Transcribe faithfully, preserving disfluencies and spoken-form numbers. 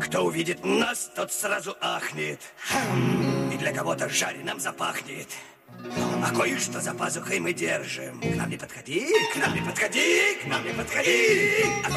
Кто увидит нас, тот сразу ахнет. И для кого-то жареным запахнет. А кое-что за пазухой мы держим. К нам не подходи, к нам не подходи, к нам не подходи.